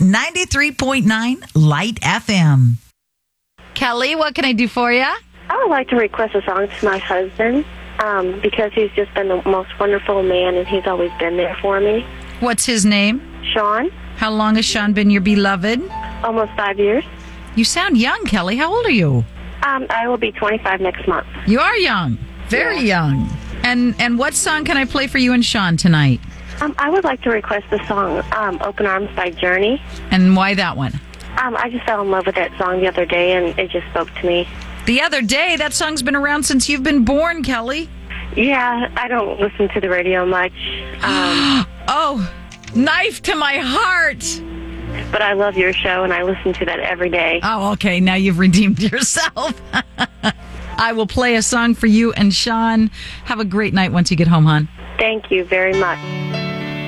93.9 Light FM. Kelly, what can I do for you? I would like to request a song to my husband because he's just been the most wonderful man, and he's always been there for me. What's his name? Sean. How long has Sean been your beloved? Almost 5 years. You sound young, Kelly. How old are you? I will be 25 next month. You are young. Very young. And what song can I play for you and Sean tonight? I would like to request the song Open Arms by Journey. And why that one? I just fell in love with that song the other day, and it just spoke to me. The other day? That song's been around since you've been born, Kelly. Yeah, I don't listen to the radio much. Oh, knife to my heart. But I love your show, and I listen to that every day. Oh, okay. Now you've redeemed yourself. I will play a song for you and Sean. Have a great night once you get home, hon. Thank you very much.